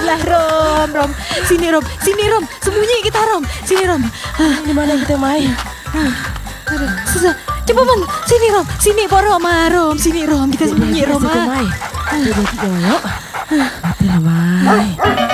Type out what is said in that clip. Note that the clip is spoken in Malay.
Alah Rom. Sini Rom. Sembunyi kita Rom. Sini Rom. Di mana kita main? Aduh, susah. Coba Bang. Sini Rom. Sini Pak Rom. Rom. Sini Rom. Kita sembunyi Rom. Kita main. Kita yuk. Mati lah, Mai.